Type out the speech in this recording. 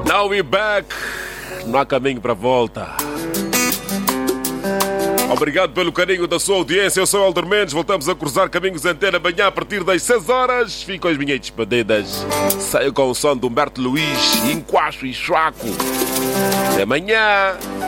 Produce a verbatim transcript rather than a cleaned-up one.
Now we back. Não há caminho para volta. Obrigado pelo carinho da sua audiência. Eu sou o Alder Mendes. Voltamos a cruzar caminhos antena amanhã a partir das seis horas. Fico com as minhas despedidas. Saio com o som do Humberto Luiz, Enquacho e Chuaco. Até amanhã.